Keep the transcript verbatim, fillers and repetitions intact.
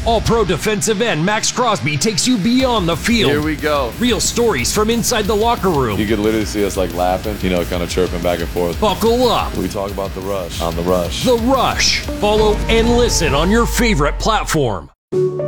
All-Pro defensive end Max Crosby takes you beyond the field. Here we go. Real stories from inside the locker room. You could literally see us like laughing, you know, kind of chirping back and forth. Buckle up. We talk about The Rush on The Rush. The Rush. Follow and listen on your favorite platform.